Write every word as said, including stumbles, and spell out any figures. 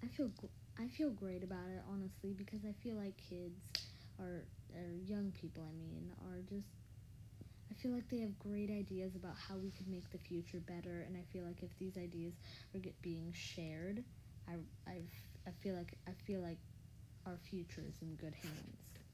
I feel gr- I feel great about it, honestly, because I feel like kids or or young people, I mean, are just I feel like they have great ideas about how we could make the future better, and I feel like if these ideas are get being shared, I I I feel like I feel like our future is in good hands.